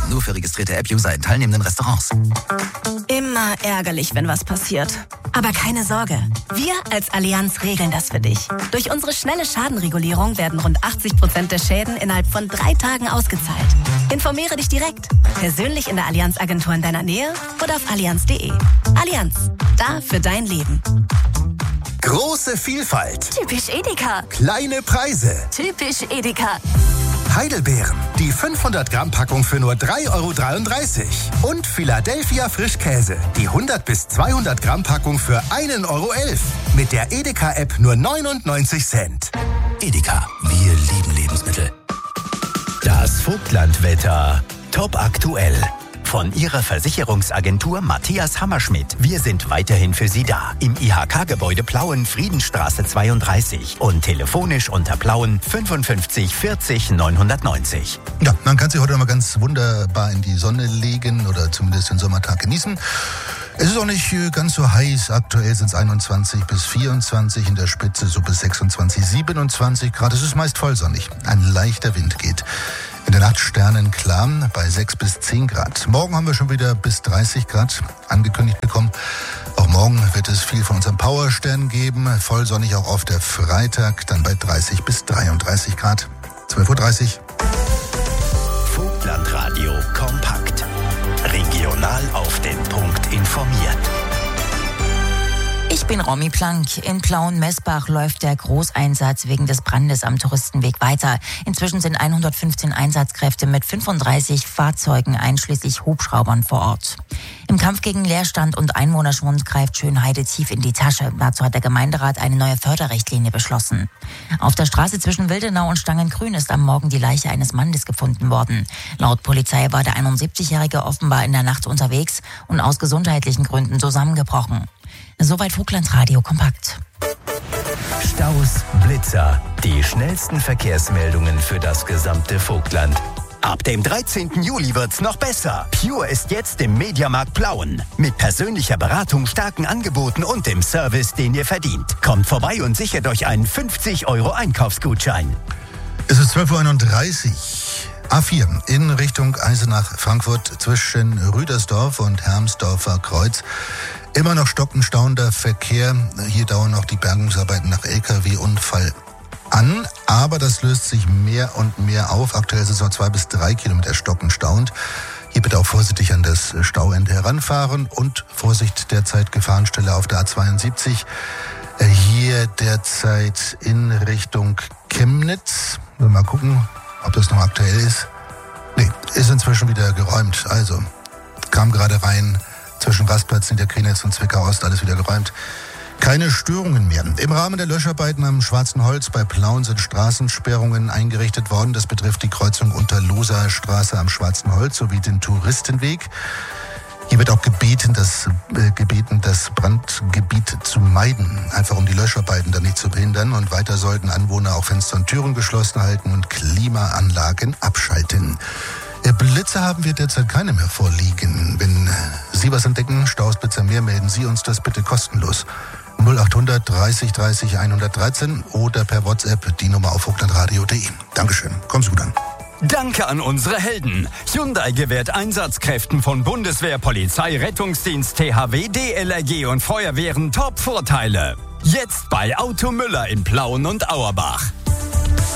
Nur für registrierte App-User in teilnehmenden Restaurants. Immer ärgerlich, wenn was passiert. Aber keine Sorge. Wir als Allianz regeln das für dich. Durch unsere schnelle Schadenregulierung werden rund 80% der Schäden innerhalb von 3 Tagen ausgezahlt. Informiere dich direkt. Persönlich in der Allianz-Agentur in deiner Nähe oder auf allianz.de. Allianz. Da für dein Leben. Große Vielfalt. Typisch Edeka. Kleine Preise. Typisch Edeka. Heidelbeeren. Die 500 Gramm Packung für nur 3,33 €. Und Philadelphia Frischkäse. Die 100 bis 200 Gramm Packung für 1,11 €. Mit der Edeka-App nur 99 Cent. Edeka, wir lieben Lebensmittel. Das Vogtlandwetter. Top aktuell. Von Ihrer Versicherungsagentur Matthias Hammerschmidt. Wir sind weiterhin für Sie da. Im IHK-Gebäude Plauen, Friedenstraße 32. Und telefonisch unter Plauen 55 40 990. Ja, man kann sich heute noch mal ganz wunderbar in die Sonne legen oder zumindest den Sommertag genießen. Es ist auch nicht ganz so heiß. Aktuell sind es 21 bis 24, in der Spitze so bis 26, 27 Grad. Es ist meist vollsonnig. Ein leichter Wind geht. In der Nacht sternenklar bei 6 bis 10 Grad. Morgen haben wir schon wieder bis 30 Grad angekündigt bekommen. Auch morgen wird es viel von unserem Powerstern geben. Vollsonnig auch auf der Freitag, dann bei 30 bis 33 Grad. 12:30 Uhr. Vogtlandradio kompakt. Regional auf den Punkt informiert. Ich bin Romy Plank. In Plauen-Messbach läuft der Großeinsatz wegen des Brandes am Touristenweg weiter. Inzwischen sind 115 Einsatzkräfte mit 35 Fahrzeugen einschließlich Hubschraubern vor Ort. Im Kampf gegen Leerstand und Einwohnerschwund greift Schönheide tief in die Tasche. Dazu hat der Gemeinderat eine neue Förderrichtlinie beschlossen. Auf der Straße zwischen Wildenau und Stangengrün ist am Morgen die Leiche eines Mannes gefunden worden. Laut Polizei war der 71-Jährige offenbar in der Nacht unterwegs und aus gesundheitlichen Gründen zusammengebrochen. Soweit Vogtlandradio kompakt. Staus, Blitzer, die schnellsten Verkehrsmeldungen für das gesamte Vogtland. Ab dem 13. Juli wird's noch besser. Pure ist jetzt im Mediamarkt Plauen. Mit persönlicher Beratung, starken Angeboten und dem Service, den ihr verdient. Kommt vorbei und sichert euch einen 50 € Einkaufsgutschein. Es ist 12:31 Uhr. A4 in Richtung Eisenach-Frankfurt zwischen Rüdersdorf und Hermsdorfer Kreuz. Immer noch stockenstauender Verkehr. Hier dauern noch die Bergungsarbeiten nach LKW-Unfall an. Aber das löst sich mehr und mehr auf. Aktuell sind es noch 2 bis 3 Kilometer stockenstauend. Hier bitte auch vorsichtig an das Stauende heranfahren. Und Vorsicht derzeit Gefahrenstelle auf der A72. Hier derzeit in Richtung Chemnitz. Mal gucken, ob das noch aktuell ist. Nee, ist inzwischen wieder geräumt. Also, kam gerade rein. Zwischen Rastplatz, Niederkrenitz und Zwickau Ost, alles wieder geräumt. Keine Störungen mehr. Im Rahmen der Löscharbeiten am Schwarzen Holz bei Plauen sind Straßensperrungen eingerichtet worden. Das betrifft die Kreuzung unter Loser Straße am Schwarzen Holz sowie den Touristenweg. Hier wird auch gebeten, das Brandgebiet zu meiden, einfach um die Löscharbeiten dann nicht zu behindern. Und weiter sollten Anwohner auch Fenster und Türen geschlossen halten und Klimaanlagen abschalten. Blitze haben wir derzeit keine mehr vorliegen. Wenn Sie was entdecken, Staus, Blitzer mehr, melden Sie uns das bitte kostenlos. 0800 30 30 113 oder per WhatsApp die Nummer auf vogtlandradio.de. Dankeschön. Komm's gut an. Danke an unsere Helden. Hyundai gewährt Einsatzkräften von Bundeswehr, Polizei, Rettungsdienst, THW, DLRG und Feuerwehren Top-Vorteile. Jetzt bei Auto Müller in Plauen und Auerbach.